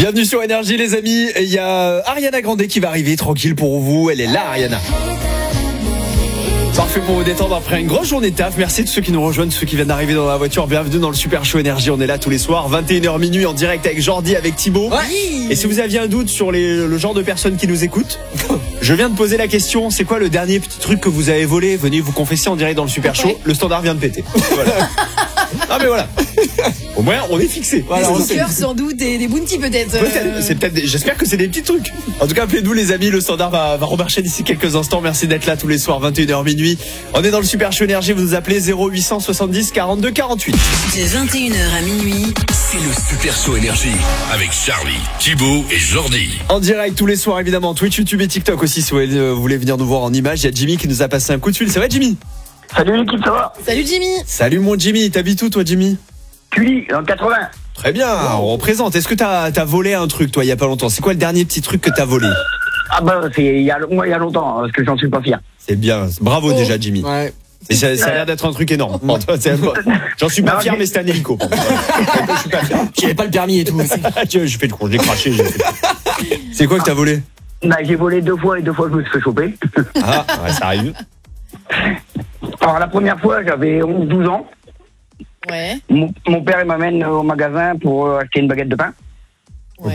Bienvenue sur Énergie les amis, il y a Ariana Grande qui va arriver, tranquille pour vous, elle est là Ariana. Parfait pour vous détendre après une grosse journée de taf. Merci de ceux qui nous rejoignent, ceux qui viennent d'arriver dans la voiture. Bienvenue dans le Super Show Énergie. On est là tous les soirs, 21h minuit en direct avec Jordi, avec Thibaut. Ouais. Et si vous aviez un doute sur le genre de personnes qui nous écoutent, je viens de poser la question. C'est quoi le dernier petit truc que vous avez volé? Venez vous confesser en direct dans le Super Show. Le standard vient de péter. Voilà. Ah mais voilà. Au moins on est fixé. Voilà, des stickers sans doute et des bounties peut-être. C'est peut-être. J'espère que c'est des petits trucs. En tout cas, appelez-nous les amis. Le standard va remarcher d'ici quelques instants. Merci d'être là tous les soirs, 21h minuit. On est dans le Super Show Énergie. Vous nous appelez 0870 42 48. De 21h à minuit, c'est le Super Show Énergie avec Charlie, Thibaut et Jordi. En direct tous les soirs évidemment. Twitch, YouTube et TikTok aussi. Si vous voulez venir nous voir en image, il y a Jimmy qui nous a passé un coup de fil. Ça va Jimmy? Salut l'équipe, ça va? Salut Jimmy. Salut mon Jimmy. T'habites où toi Jimmy? Tully, en 80. Très bien. On représente. Est-ce que t'as volé un truc toi il y a pas longtemps? C'est quoi le dernier petit truc que t'as volé? Ah bah c'est il y a longtemps, parce que j'en suis pas fier. C'est bien. Bravo déjà Jimmy. Ouais. Et ça a l'air d'être un truc énorme. Bon, j'en suis pas fier, mais c'était un hélico. Je suis pas fier. J'avais pas le permis et tout. Je fais le con, je l'ai craché. C'est quoi que t'as volé? Bah j'ai volé 2 fois et 2 fois je me suis fait choper. Ah, ouais, ça arrive. Alors la première fois j'avais 11-12 ans. Ouais. Mon père il m'amène au magasin pour acheter une baguette de pain. Ok.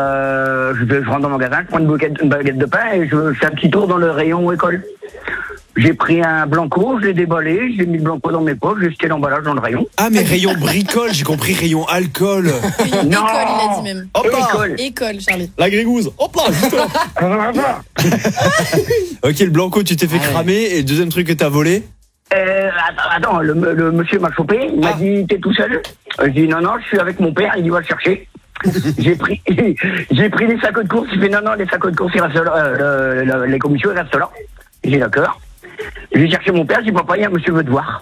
Je rentre dans le magasin, je prends une baguette de pain et je fais un petit tour dans le rayon école. J'ai pris un Blanco, je l'ai déballé, j'ai mis le Blanco dans mes poches, j'ai jeté l'emballage dans le rayon. Ah mais rayon bricole, j'ai compris rayon alcool. Rayon Non. école, il a dit même. Hop là. École. Charlie. La grégouze. Hop là, juste là. Ok, le Blanco, tu t'es fait cramer. Et le deuxième truc que t'as volé? Attends, le monsieur m'a chopé, il m'a dit t'es tout seul? Je dis non, je suis avec mon père, il dit va le chercher. J'ai pris les sacs de course, il fait non, les sacs de course ils restent là, les commissions ils restent là. J'ai d'accord. J'ai cherché mon père, j'ai dit papa, il y a un monsieur veut te voir.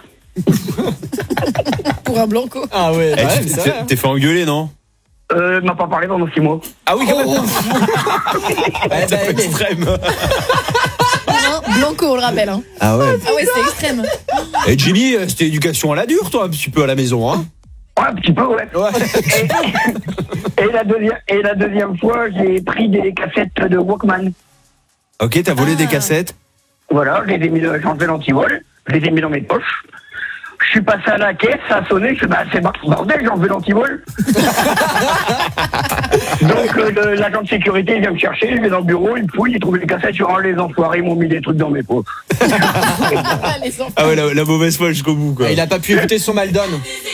Pour un Blanco. Ah ouais, t'es fait engueuler, non? Il m'a pas parlé pendant 6 mois. Ah oui, quand même. C'est extrême. Blanco, on le rappelle. Hein. Ah ouais. Ah ouais, c'est extrême. Et Jimmy, c'était éducation à la dure, toi, un petit peu à la maison, hein? Ouais, un petit peu, ouais. Et la deuxième fois, j'ai pris des cassettes de Walkman. Ok, t'as volé des cassettes? Voilà, j'ai enlevé l'antivol, je les ai mis dans mes poches. Je suis passé à la caisse, ça a sonné, je suis c'est bordel, j'ai enlevé l'antivol. Donc l'agent de sécurité il vient me chercher, je vais dans le bureau, il me fouille, il trouve les cassettes, les enfoirés m'ont mis des trucs dans mes poches. Ah ouais, la mauvaise foi jusqu'au bout quoi. Il a pas pu écouter son Maldon.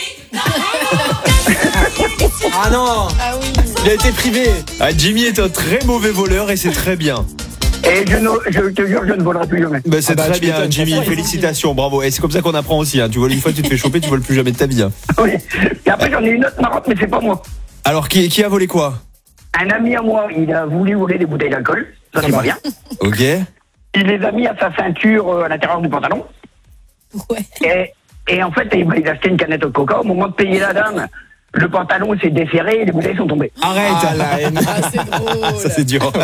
Ah non. Ah oui. Il a été privé. Ah, Jimmy est un très mauvais voleur et c'est très bien. Et je te jure, je ne volerai plus jamais. Bah, c'est très tu bien m'étonnes. Jimmy, félicitations, bravo. Et c'est comme ça qu'on apprend aussi, hein. Tu voles une fois, tu te fais choper, tu voles plus jamais de ta vie. Hein. Oui. Et après j'en ai une autre marrante, mais c'est pas moi. Alors qui a volé quoi? Un ami à moi, il a voulu voler des bouteilles d'alcool, ça c'est pas bien. Ok. Il les a mis à sa ceinture à l'intérieur du pantalon. Ouais. Et en fait, il a acheté une canette de coca. Au moment de payer la dame, le pantalon s'est desserré et les bouteilles sont tombées. Arrête. Ah la haine. Ah, c'est drôle. Ça c'est dur.